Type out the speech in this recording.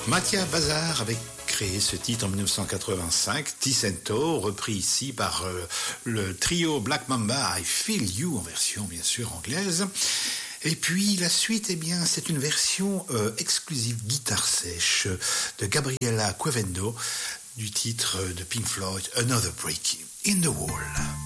Mattia Bazar avait créé ce titre en 1985, Ticento, repris ici par le trio Black Mamba, I Feel You, en version bien sûr anglaise. Et puis la suite, eh bien, c'est une version exclusive guitare sèche de Gabriela Cuevendo du titre de Pink Floyd, Another Break in the Wall.